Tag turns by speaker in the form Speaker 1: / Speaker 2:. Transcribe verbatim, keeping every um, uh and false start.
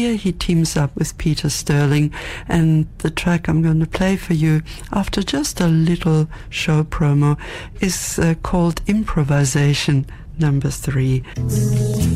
Speaker 1: here he teams up with Peter Sterling, and the track I'm going to play for you after just a little show promo is uh, called Improvisation Number Three.